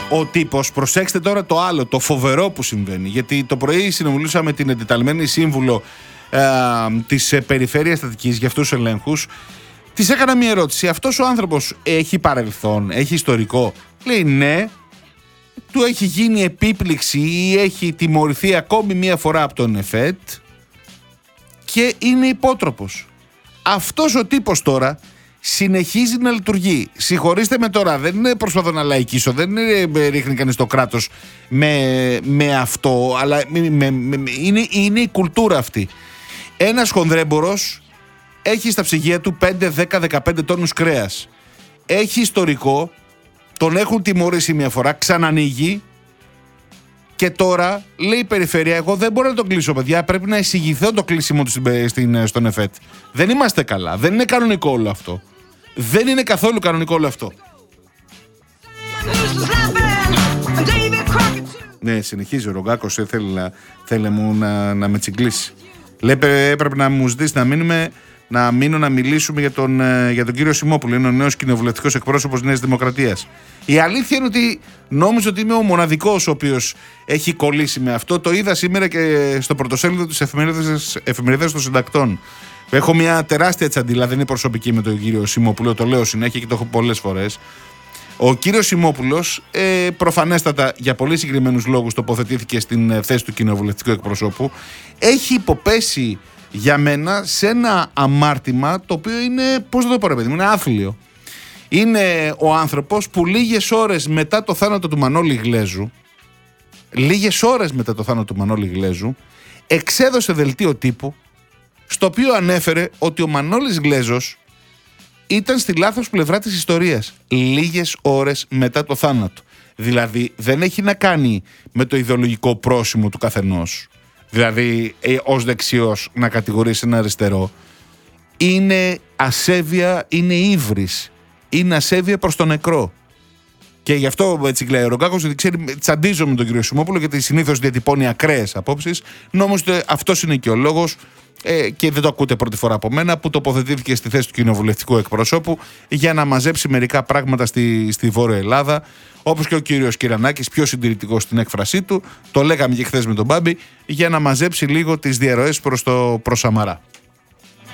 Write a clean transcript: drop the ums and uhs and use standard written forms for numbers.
Ο τύπος, προσέξτε τώρα το άλλο, το φοβερό που συμβαίνει. Γιατί το πρωί συνομιλούσα με την εντεταλμένη σύμβουλο της Περιφέρειας Αττικής για αυτούς τους ελέγχους. Της έκανα μια ερώτηση. Αυτός ο άνθρωπος έχει παρελθόν, έχει ιστορικό? Λέει ναι. Του έχει γίνει επίπληξη ή έχει τιμωρηθεί ακόμη μία φορά από τον ΕΦΕΤ και είναι υπότροπος. Αυτός ο τύπος τώρα συνεχίζει να λειτουργεί. Συγχωρήστε με τώρα, δεν προσπαθώ να λαϊκίσω, δεν ρίχνει κανείς το κράτος με αυτό, αλλά είναι η κουλτούρα αυτή. Ένας χονδρέμπορος έχει στα ψυγεία του 5, 10, 15 τόνους κρέας. Έχει ιστορικό, τον έχουν τιμωρήσει μια φορά, ξανανοίγει και τώρα λέει η Περιφέρεια, εγώ δεν μπορώ να τον κλείσω παιδιά, πρέπει να εισηγηθώ το κλείσιμο του στον ΕΦΕΤ. Δεν είμαστε καλά, δεν είναι κανονικό όλο αυτό. Δεν είναι καθόλου κανονικό όλο αυτό. Ναι, συνεχίζει ο Ρογκάκος, θέλει να με τσιγκλίσει. Λέει έπρεπε να μου ζητήσει να μείνω να μιλήσουμε για τον κύριο Σιμόπουλο. Είναι ο νέος κοινοβουλευτικός εκπρόσωπος Νέας Δημοκρατίας. Η αλήθεια είναι ότι νόμιζα ότι είμαι ο μοναδικός ο οποίος έχει κολλήσει με αυτό. Το είδα σήμερα και στο πρωτοσέλιδο της εφημερίδας των συντακτών. Έχω μια τεράστια τσαντίλα, δεν είναι προσωπική με τον κύριο Σιμόπουλο, το λέω συνέχεια και το έχω πολλές φορές. Ο κύριος Σιμόπουλος προφανέστατα για πολύ συγκεκριμένους λόγους τοποθετήθηκε στην θέση του κοινοβουλευτικού εκπροσώπου. Έχει υποπέσει για μένα σε ένα αμάρτημα το οποίο είναι, πώς θα το πω ρε παιδί μου, είναι άθλιο. Είναι ο άνθρωπος που λίγες ώρες μετά το θάνατο του Μανώλη Γλέζου, εξέδωσε δελτίο τύπου στο οποίο ανέφερε ότι ο Μανώλης Γλέζος ήταν στη λάθος πλευρά της ιστορίας λίγες ώρες μετά το θάνατο. Δηλαδή δεν έχει να κάνει με το ιδεολογικό πρόσημο του καθενός. Δηλαδή ως δεξιός να κατηγορήσει ένα αριστερό. Είναι ασέβεια, είναι ύβρις. Είναι ασέβεια προς τον νεκρό. Και γι' αυτό έτσι λέει ο Ρογκάκος, ότι ξέρει, τσαντίζω με τον κύριο Σιμόπουλο, γιατί συνήθως διατυπώνει ακραίες απόψεις. Νομίζω ότι αυτός είναι και ο λόγος, και δεν το ακούτε πρώτη φορά από μένα, που τοποθετήθηκε στη θέση του κοινοβουλευτικού εκπροσώπου για να μαζέψει μερικά πράγματα στη Βόρεια Ελλάδα. Όπως και ο κύριος Κυρανάκης, πιο συντηρητικός στην έκφρασή του, το λέγαμε και χθες με τον Μπάμπη, για να μαζέψει λίγο τις διαρροές προς Σαμαρά.